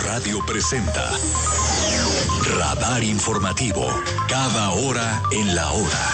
Radio presenta Radar Informativo, cada hora en la hora.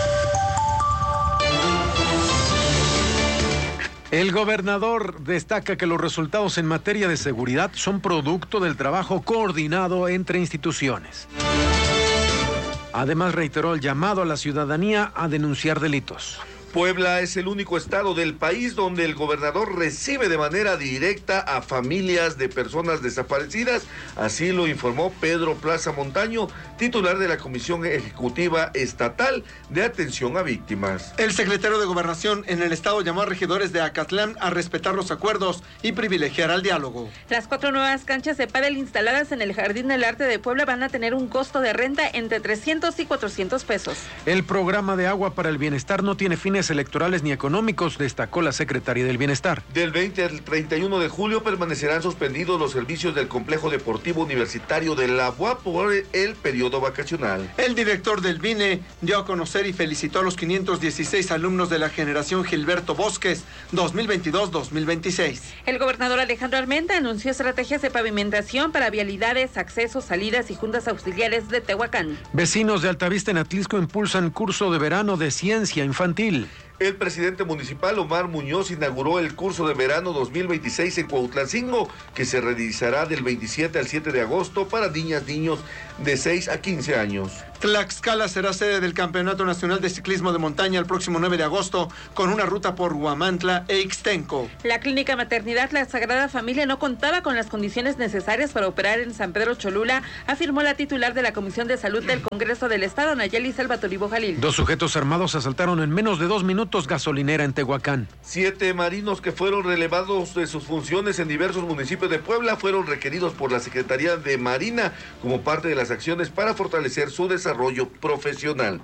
El gobernador destaca que los resultados en materia de seguridad son producto del trabajo coordinado entre instituciones. Además, reiteró el llamado a la ciudadanía a denunciar delitos. Puebla es el único estado del país donde el gobernador recibe de manera directa a familias de personas desaparecidas. Así lo informó Pedro Plaza Montaño, titular de la Comisión Ejecutiva Estatal de Atención a Víctimas. El secretario de Gobernación en el estado llamó a regidores de Acatlán a respetar los acuerdos y privilegiar al diálogo. Las 4 nuevas canchas de pádel instaladas en el Jardín del Arte de Puebla van a tener un costo de renta entre 300 y 400 pesos. El programa de Agua para el Bienestar no tiene fines electorales ni económicos, destacó la secretaria del Bienestar. Del 20 al 31 de julio permanecerán suspendidos los servicios del Complejo Deportivo Universitario de la UAP por el periodo vacacional. El director del BINE dio a conocer y felicitó a los 516 alumnos de la generación Gilberto Bosques 2022-2026. El gobernador Alejandro Armenta anunció estrategias de pavimentación para vialidades, accesos, salidas y juntas auxiliares de Tehuacán. Vecinos de Altavista en Atlisco impulsan curso de verano de ciencia infantil. El presidente municipal Omar Muñoz inauguró el curso de verano 2026 en Cuautlancingo, que se realizará del 27 al 7 de agosto para niñas, niños de 6 a 15 años. Tlaxcala será sede del Campeonato Nacional de Ciclismo de Montaña el próximo 9 de agosto, con una ruta por Huamantla e Ixtenco. La clínica maternidad La Sagrada Familia no contaba con las condiciones necesarias para operar en San Pedro Cholula, afirmó la titular de la Comisión de Salud del Congreso del Estado, Nayeli Salvatoribo Jalil. 2 sujetos armados asaltaron en menos de 2 minutos gasolinera en Tehuacán. 7 marinos que fueron relevados de sus funciones en diversos municipios de Puebla fueron requeridos por la Secretaría de Marina como parte de las acciones para fortalecer su desarrollo profesional.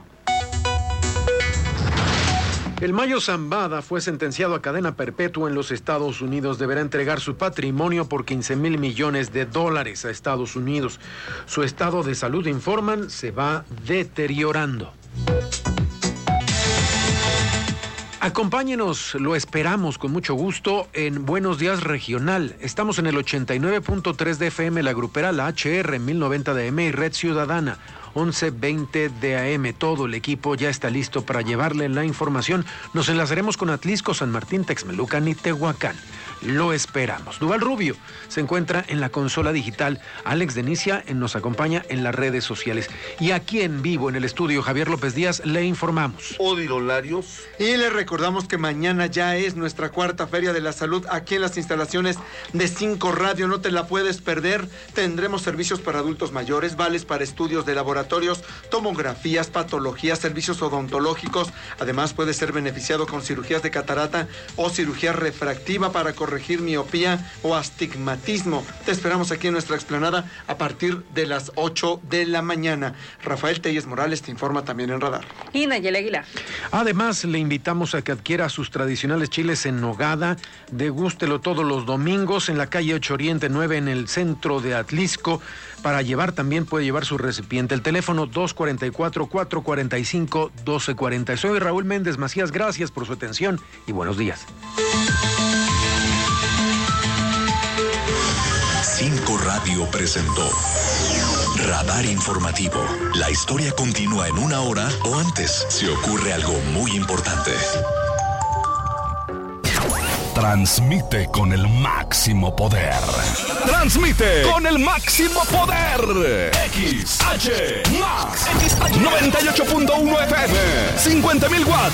El Mayo Zambada fue sentenciado a cadena perpetua en los Estados Unidos. Deberá entregar su patrimonio por $15,000 millones a Estados Unidos. Su estado de salud, informan, se va deteriorando. Acompáñenos, lo esperamos con mucho gusto en Buenos Días Regional. Estamos en el 89.3 de FM, la grupera, la HR, 1090 de AM y Red Ciudadana, 1120 de AM. Todo el equipo ya está listo para llevarle la información. Nos enlazaremos con Atlisco, San Martín, Texmelucan y Tehuacán. Lo esperamos. Duval Rubio se encuentra en la consola digital. Alex Denicia nos acompaña en las redes sociales. Y aquí en vivo, en el estudio, Javier López Díaz, le informamos. Odilo Larios. Y le recordamos que mañana ya es nuestra cuarta Feria de la Salud aquí en las instalaciones de 5 Radio. No te la puedes perder. Tendremos servicios para adultos mayores, vales para estudios de laboratorios, tomografías, patologías, servicios odontológicos. Además, puedes ser beneficiado con cirugías de catarata o cirugía refractiva para corregir miopía o astigmatismo. Te esperamos aquí en nuestra explanada a partir de las 8 de la mañana. Rafael Telles Morales te informa también en Radar. Y Nayeli Aguilar. Además, le invitamos a que adquiera sus tradicionales chiles en nogada. Degústelo todos los domingos en la calle 8 Oriente 9 en el centro de Atlisco. Para llevar también puede llevar su recipiente. El teléfono 244-445-1240. Soy Raúl Méndez Macías. Gracias por su atención y buenos días. 5 Radio presentó Radar Informativo. La historia continúa en 1 hora o antes si ocurre algo muy importante. Transmite con el máximo poder. Transmite con el máximo poder. XH Max 98.1 FM, 50,000 watts.